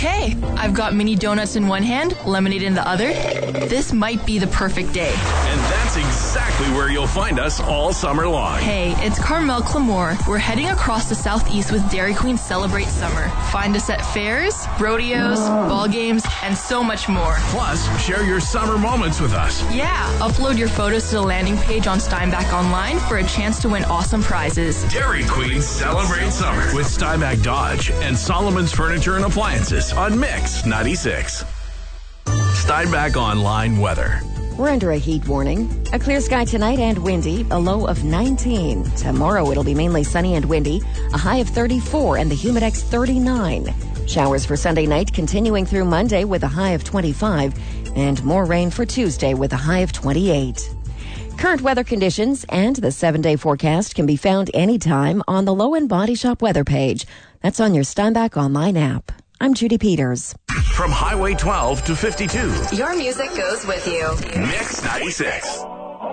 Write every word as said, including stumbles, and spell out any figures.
Okay, I've got mini donuts in one hand, lemonade in the other. This might be the perfect day. And that's exactly where you'll find us all summer long. Hey, it's Carmel Clamore. We're heading across the southeast with Dairy Queen Celebrate Summer. Find us at fairs, rodeos, ball games, and so much more. Plus, share your summer moments with us. Yeah, upload your photos to the landing page on Steinbach Online for a chance to win awesome prizes. Dairy Queen Celebrate Summer with Steinbach Dodge and Solomon's Furniture and Appliances on Mix ninety-six. Steinbach Online weather. We're under a heat warning. A clear sky tonight and windy, a low of nineteen. Tomorrow it'll be mainly sunny and windy, a high of thirty-four and the humidex thirty-nine. Showers for Sunday night continuing through Monday with a high of twenty-five and more rain for Tuesday with a high of twenty-eight. Current weather conditions and the seven-day forecast can be found anytime on the Low End Body Shop weather page. That's on your Steinbach Online app. I'm Judy Peters. From Highway twelve to fifty-two. Your music goes with you. Mix ninety-six.